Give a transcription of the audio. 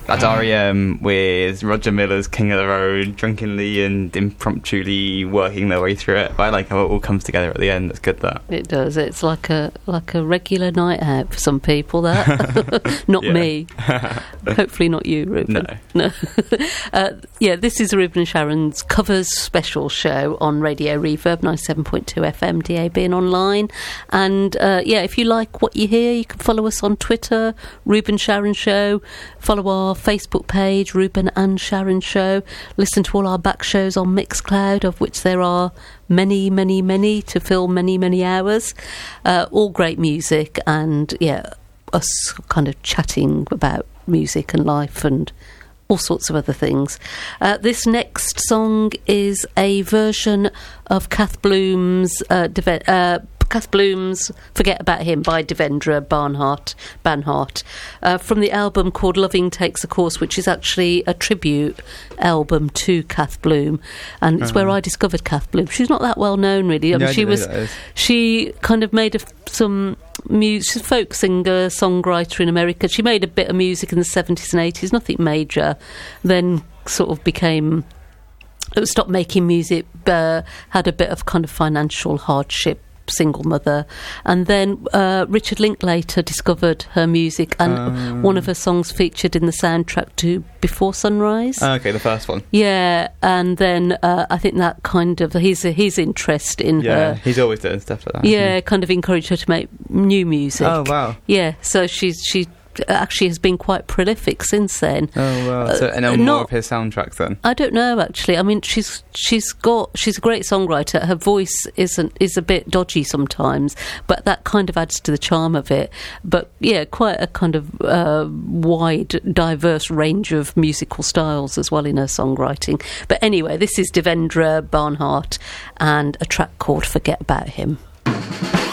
That's R.E.M. with Roger Miller's King of the Road, drunkenly and impromptuly working their way through it. But I like how it all comes together at the end. It's good, that. It does. It's like a regular night out for some people, that. Not me. Hopefully not you, Ruben. No. This is Ruben and Sharon's Covers Special show on Radio Reverb, 97.2 FM, DAB and online. And if you like what you hear, you can follow us on Twitter, Ruben Sharon Show. Follow our Facebook page, Ruben and Sharon Show. Listen to all our back shows on Mixcloud, of which there are many, many, many to fill many, many hours. All great music, and us kind of chatting about music and life and all sorts of other things. This next song is a version of Kath Bloom's Forget About Him by Devendra Banhart from the album called Loving Takes a Course, which is actually a tribute album to Kath Bloom, and it's where I discovered Kath Bloom. She's not that well known, really. I mean, she kind of made some she's a folk singer, songwriter in America. She made a bit of music in the 70s and 80s, nothing major, then sort of stopped making music, had a bit of kind of financial hardship, single mother, and then Richard Linklater discovered her music, and one of her songs featured in the soundtrack to Before Sunrise. Okay, the first one. Yeah, and then I think that kind of his interest in her. Yeah, he's always doing stuff like that. Yeah, kind of encouraged her to make new music. Oh wow. Yeah, so she actually has been quite prolific since then. Oh wow. So, and more of his soundtracks then? I don't know, actually. I mean, she's a great songwriter. Her voice is a bit dodgy sometimes, but that kind of adds to the charm of it. But yeah, quite a kind of wide, diverse range of musical styles as well in her songwriting. But anyway, this is Devendra Banhart and a track called Forget About Him.